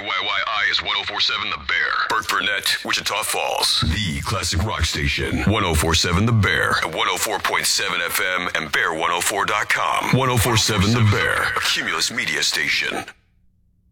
KYYI is 104.7 The Bear. Burke Burnett, Wichita Falls. The classic rock station. 104.7 The Bear. At 104.7 FM and Bear104.com. 104.7 The Bear. A Cumulus media station.